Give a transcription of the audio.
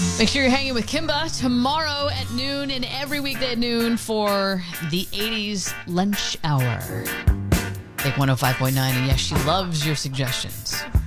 Make sure you're hanging with Kimba tomorrow at noon and every weekday at noon for the 80s lunch hour. Take 105.9, and yes, she loves your suggestions.